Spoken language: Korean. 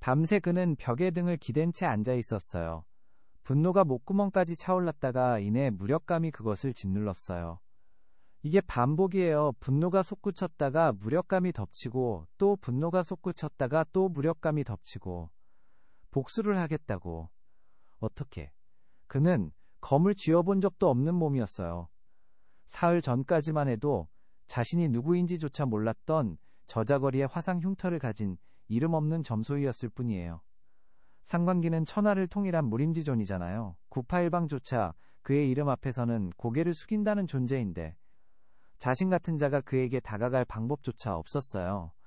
밤새 그는 벽에 등을 기댄 채 앉아 있었어요. 분노가 목구멍까지 차올랐다가 이내 무력감이 그것을 짓눌렀어요. 이게 반복이에요. 분노가 솟구쳤다가 무력감이 덮치고 또 분노가 솟구쳤다가 또 무력감이 덮치고. 복수를 하겠다고. 어떻게? 그는 검을 쥐어본 적도 없는 몸이었어요. 사흘 전까지만 해도 자신이 누구인지조차 몰랐던 저자거리의 화상 흉터를 가진 이름 없는 점소이였을 뿐이에요. 상관기는 천하를 통일한 무림지존이잖아요. 구파일방조차 그의 이름 앞에서는 고개를 숙인다는 존재인데 자신 같은 자가 그에게 다가갈 방법조차 없었어요.